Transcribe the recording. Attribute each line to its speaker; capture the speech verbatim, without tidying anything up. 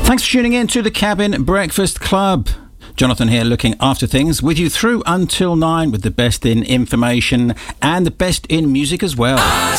Speaker 1: Thanks for tuning in to the Cabin Breakfast Club. Jonathan here, looking after things with you through until nine with the best in information and the best in music as well.